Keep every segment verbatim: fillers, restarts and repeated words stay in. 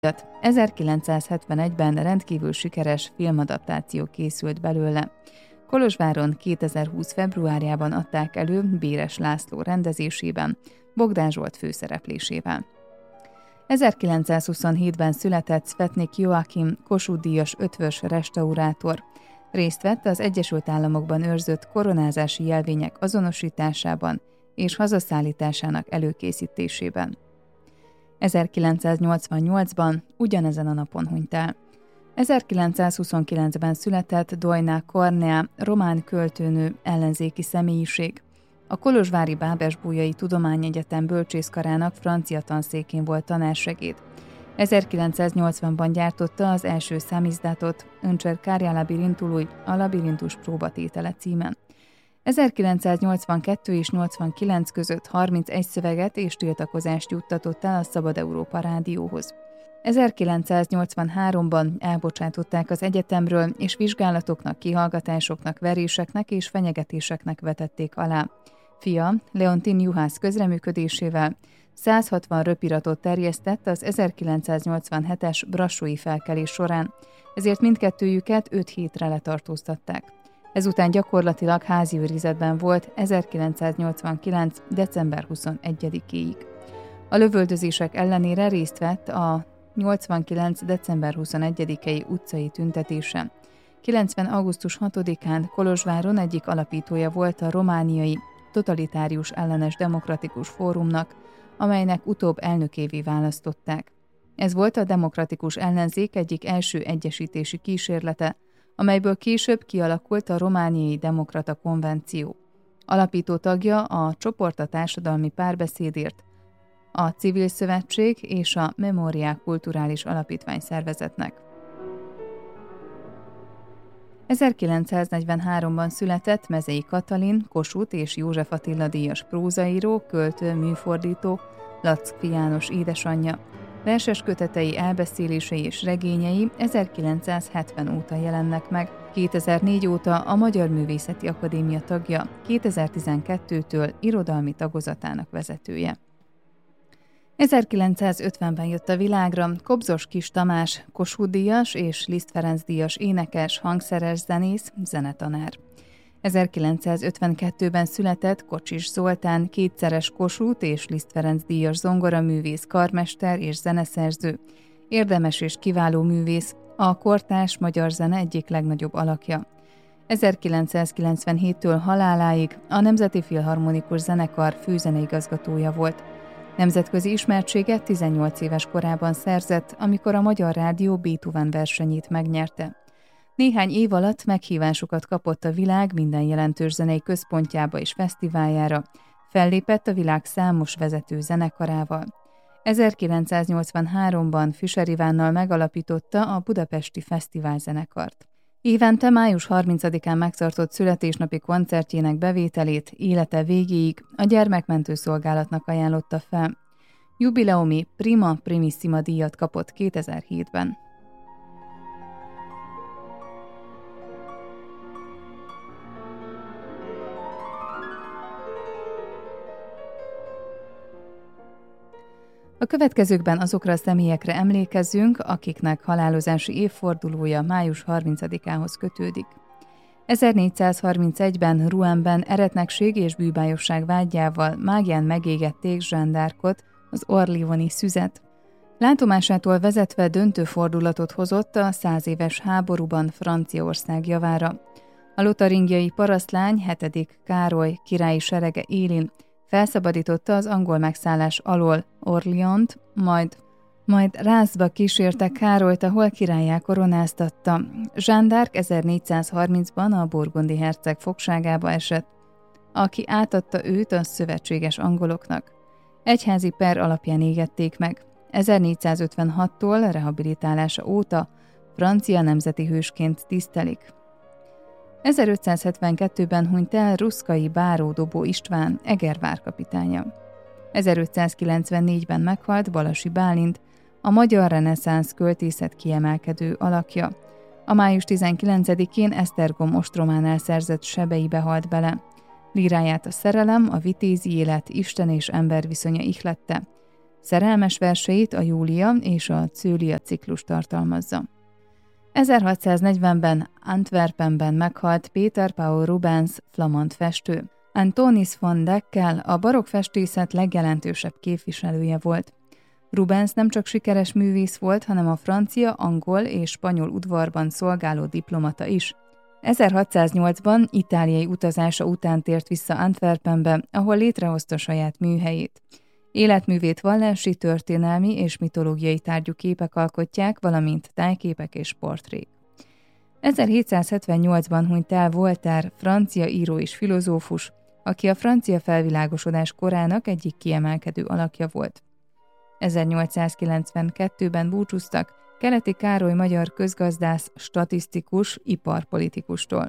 ezerkilencszázhetvenegyben rendkívül sikeres filmadaptáció készült belőle. Kolozsváron kétezer-húsz februárjában adták elő Béres László rendezésében, Bogdán Zsolt főszereplésével. ezerkilencszázhuszonhétben született Szvetnik Joachim, Kossuth-díjas ötvös restaurátor. Részt vett az Egyesült Államokban őrzött koronázási jelvények azonosításában és hazaszállításának előkészítésében. ezerkilencszáznyolcvannyolcban ugyanezen a napon hunyt el. ezerkilencszázhuszonkilencben született Dojna Kornea, román költőnő, ellenzéki személyiség. A kolozsvári Bábes-Bolyai Tudományegyetem bölcsészkarának francia tanszékén volt tanársegéd. ezerkilencszáznyolcvanban gyártotta az első számizdatot, Încercarea labirintului, a labirintus próbatétele címen. ezerkilencszáznyolcvankettő és nyolcvankilenc között harmincegy szöveget és tiltakozást juttatott el a Szabad Európa rádióhoz. ezerkilencszáznyolcvanháromban elbocsátották az egyetemről, és vizsgálatoknak, kihallgatásoknak, veréseknek és fenyegetéseknek vetették alá. Fia, Leontin Juhász közreműködésével százhatvan röpiratot terjesztett az ezerkilencszáznyolcvanhetes brassói felkelés során, ezért mindkettőjüket öt hétre letartóztatták. Ezután gyakorlatilag házi őrizetben volt ezerkilencszáznyolcvankilenc. december huszonegyedikéig. A lövöldözések ellenére részt vett a nyolcvankilenc. december huszonegyedikei utcai tüntetésen. kilencven. augusztus hatodikán Kolozsváron egyik alapítója volt a romániai totalitárius ellenes demokratikus fórumnak, amelynek utóbb elnökévé választották. Ez volt a demokratikus ellenzék egyik első egyesítési kísérlete, amelyből később kialakult a romániai demokrata konvenció. Alapító tagja a Csoport a társadalmi párbeszédért, a Civil Szövetség és a Memória Kulturális Alapítvány szervezetnek. ezerkilencszáznegyvenháromban született Mezei Katalin, Kossuth és József Attila díjas prózaíró, költő, műfordító, Lackfi János édesanyja. Verses kötetei, elbeszélései és regényei ezerkilencszázhetven óta jelennek meg, kétezer-négy óta a Magyar Művészeti Akadémia tagja, kétezer-tizenkettőtől irodalmi tagozatának vezetője. ezerkilencszázötvenben jött a világra Kobzos Kis Tamás, Kossuth-díjas és Liszt Ferenc díjas énekes, hangszeres zenész, zenetanár. ezerkilencszázötvenkettőben született Kocsis Zoltán, kétszeres Kossuth és Liszt Ferenc díjas zongoraművész, karmester és zeneszerző, érdemes és kiváló művész, a kortárs magyar zene egyik legnagyobb alakja. ezerkilencszázkilencvenhéttől haláláig a Nemzeti Filharmonikus Zenekar főzeneigazgatója volt. Nemzetközi ismertséget tizennyolc éves korában szerzett, amikor a Magyar Rádió Beethoven versenyét megnyerte. Néhány év alatt meghívásokat kapott a világ minden jelentős zenei központjába és fesztiváljára, fellépett a világ számos vezető zenekarával. ezerkilencszáznyolcvanháromban Fischer Ivánnal megalapította a Budapesti Fesztiválzenekart. Évente május harmincadikán megtartott születésnapi koncertjének bevételét élete végéig a Gyermekmentő Szolgálatnak ajánlotta fel. Jubileumi Prima Primissima díjat kapott kétezer-hétben. A következőkben azokra a személyekre emlékezzünk, akiknek halálozási évfordulója május harmincadikához kötődik. ezernégyszázharmincegyben Rouenben eretnekség és bűbájosság vádjával mágián megégették Jeanne d'Arcot, az orléans-i szüzet. Látomásától vezetve döntő fordulatot hozott a száz éves háborúban Franciaország javára. A lotaringiai parasztlány hetedik Károly királyi serege élén felszabadította az angol megszállás alól Orléans-t, majd, majd rázba kísérte Károlyt, ahol királlyá koronáztatta. Jeanne d'Arc ezernégyszázharmincban a burgundi herceg fogságába esett, aki átadta őt a szövetséges angoloknak. Egyházi per alapján égették meg. ezernégyszázötvenhattól rehabilitálása óta francia nemzeti hősként tisztelik. ezerötszázhetvenkettőben hunyt el Ruszkai Báró Dobó István, Eger várkapitánya. ezerötszázkilencvennégyben meghalt Balasi Bálint, a magyar reneszánsz költészet kiemelkedő alakja. A május tizenkilencedikén Esztergom ostrománál szerzett sebeibe halt bele. Líráját a szerelem, a vitézi élet, Isten és ember viszonya ihlette. Szerelmes verseit a Júlia és a Cőlia ciklus tartalmazza. ezerhatszáznegyvenben Antwerpenben meghalt Peter Paul Rubens, flamand festő. Anthonis van Dyck a barokk festészet legjelentősebb képviselője volt. Rubens nem csak sikeres művész volt, hanem a francia, angol és spanyol udvarban szolgáló diplomata is. ezerhatszáznyolcban itáliai utazása után tért vissza Antwerpenbe, ahol létrehozta saját műhelyét. Életművét vallási, történelmi és mitológiai tárgyú képek alkotják, valamint tájképek és portrék. ezerhétszázhetvennyolcban hunyt el Voltaire, francia író és filozófus, aki a francia felvilágosodás korának egyik kiemelkedő alakja volt. ezernyolcszázkilencvenkettőben búcsúztak Keleti Károly magyar közgazdász, statisztikus, iparpolitikustól.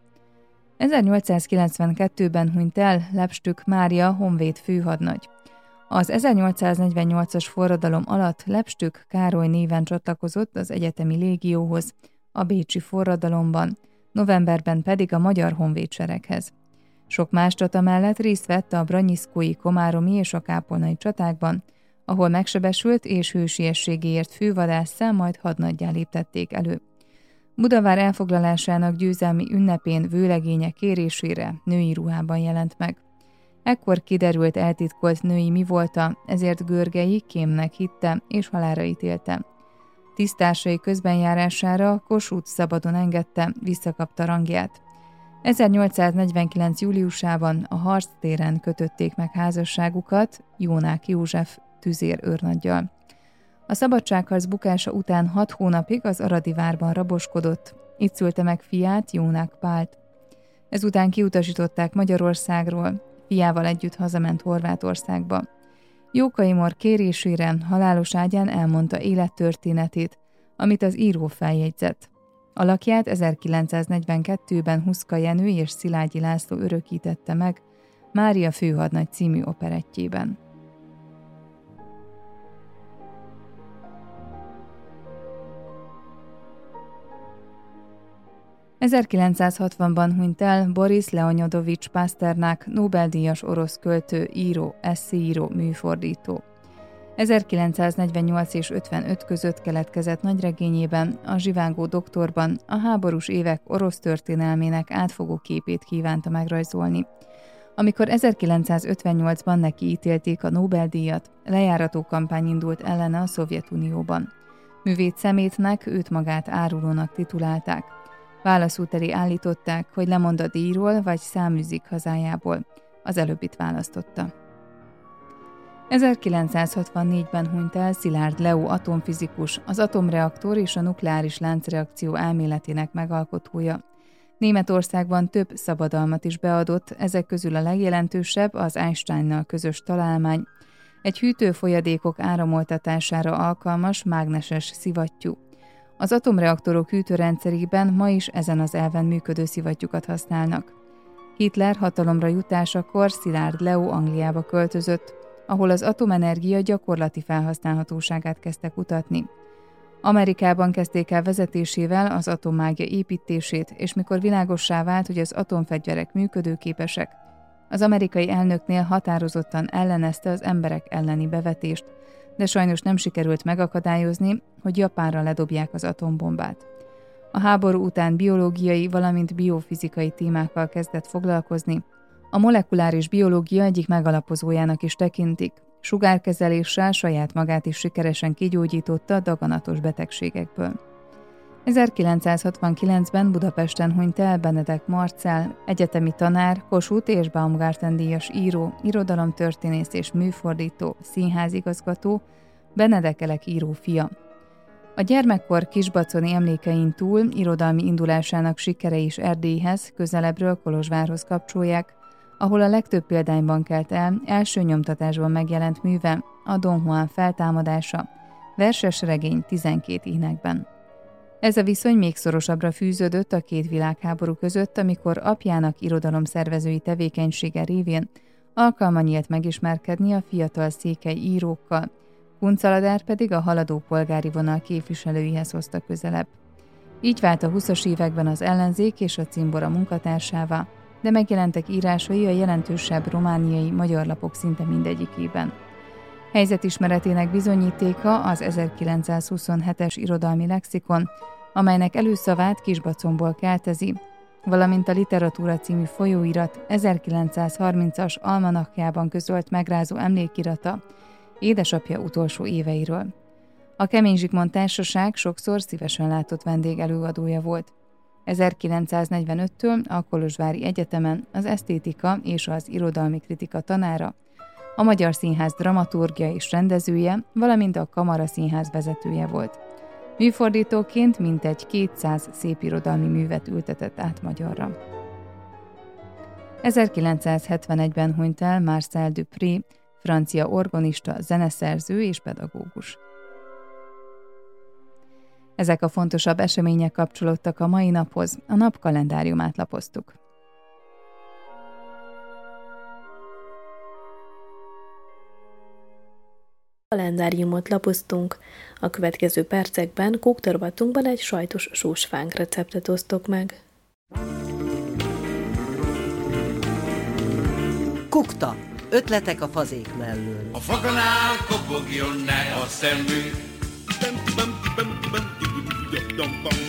ezernyolcszázkilencvenkettőben hunyt el Lepstük Mária honvéd főhadnagy. Az ezernyolcszáznegyvennyolcas forradalom alatt Lepstük Károly néven csatlakozott az egyetemi légióhoz, a bécsi forradalomban, novemberben pedig a magyar honvédsereghez. Sok más csata mellett részt vett a branyiszkói, komáromi és a kápolnai csatákban, ahol megsebesült és hősiességéért fővadásszá, majd hadnaggyá léptették elő. Budavár elfoglalásának győzelmi ünnepén vőlegénye kérésére női ruhában jelent meg. Ekkor kiderült eltitkolt női mi volta, ezért Görgei kémnek hitte és halálra ítélte. Tisztársai közbenjárására Kossuth szabadon engedte, visszakapta rangját. ezernyolcszáznegyvenkilenc. júliusában a harctéren kötötték meg házasságukat Jónák József tüzér őrnaggyal. A szabadságharc bukása után hat hónapig az aradi várban raboskodott, itt szülte meg fiát, Jónák Pált. Ezután kiutasították Magyarországról, fiával együtt hazament Horvátországba. Jókai Mór kérésére halálos ágyán elmondta élettörténetét, amit az író feljegyzett. Alakját ezerkilencszáznegyvenkettőben Huszka Jenő és Szilágyi László örökítette meg Mária főhadnagy című operettjében. ezerkilencszázhatvanban hunyt el Boris Leonyodovics Paszternák, Nobel-díjas orosz költő, író, esszéíró, műfordító. ezerkilencszáznegyvennyolc és ötvenöt között keletkezett nagyregényében, a Zsivágó doktorban a háborús évek orosz történelmének átfogó képét kívánta megrajzolni. Amikor ezerkilencszázötvennyolcban neki ítélték a Nobel-díjat, lejárató kampány indult ellene a Szovjetunióban. Művét szemétnek, őt magát árulónak titulálták. Válaszúteli állították, hogy lemond a díjról, vagy száműzik hazájából. Az előbbit választotta. ezerkilencszázhatvannégyben hunyt el Szilárd Leó atomfizikus, az atomreaktor és a nukleáris láncreakció elméletének megalkotója. Németországban több szabadalmat is beadott, ezek közül a legjelentősebb az Einsteinnal közös találmány, egy hűtőfolyadékok áramoltatására alkalmas mágneses szivattyú. Az atomreaktorok hűtőrendszerében ma is ezen az elven működő szivattyúkat használnak. Hitler hatalomra jutásakor Szilárd Leó Angliába költözött, ahol az atomenergia gyakorlati felhasználhatóságát kezdte kutatni. Amerikában kezdték el vezetésével az atommágia építését, és mikor világossá vált, hogy az atomfegyverek működőképesek, az amerikai elnöknél határozottan ellenezte az emberek elleni bevetést, de sajnos nem sikerült megakadályozni, hogy Japánra ledobják az atombombát. A háború után biológiai, valamint biofizikai témákkal kezdett foglalkozni. A molekuláris biológia egyik megalapozójának is tekintik. Sugárkezeléssel saját magát is sikeresen kigyógyította a daganatos betegségekből. ezerkilencszázhatvankilencben Budapesten hunyt el Benedek Marcell, egyetemi tanár, Kossuth és Baumgarten-díjas író, irodalomtörténész és műfordító, színházigazgató, Benedek Elek író fia. A gyermekkor kisbaconi emlékein túl irodalmi indulásának sikerei is Erdélyhez, közelebbről Kolozsvárhoz kapcsolják, ahol a legtöbb példányban kelt el első nyomtatásban megjelent műve, a Don Juan feltámadása, verses regény tizenkét énekben. Ez a viszony még szorosabbra fűződött a két világháború között, amikor apjának irodalomszervezői tevékenysége révén alkalma nyílt megismerkedni a fiatal székely írókkal, Kuncaladár pedig a haladó polgári vonal képviselőihez hozta közelebb. Így vált a húszas években az Ellenzék és a Cimbora munkatársává, de megjelentek írásai a jelentősebb romániai magyar lapok szinte mindegyikében. Helyzetismeretének bizonyítéka az ezerkilencszázhuszonhetes irodalmi lexikon, amelynek előszavát Kisbacomból keltezi, valamint a Literatúra című folyóirat ezerkilencszázharmincas almanakjában közölt megrázó emlékirata édesapja utolsó éveiről. A Kemény Zsigmond Társaság sokszor szívesen látott vendégelőadója volt. ezerkilencszáznegyvenöttől a Kolozsvári Egyetemen az esztétika és az irodalmi kritika tanára, a Magyar Színház dramaturgia és rendezője, valamint a Kamara Színház vezetője volt. Műfordítóként mintegy kétszáz szépirodalmi művet ültetett át magyarra. ezerkilencszázhetvenegyben hunyt el Marcel Dupré, francia orgonista, zeneszerző és pedagógus. Ezek a fontosabb események kapcsolódtak a mai naphoz, a nap kalendáriumát lapoztuk. Kalendáriumot lapoztunk. A következő percekben kóktorvatunkban egy sajtos sósfánk receptet osztok meg. Kukta. Ötletek a fazék mellől. A fakanál kopogjon ne a szemünk.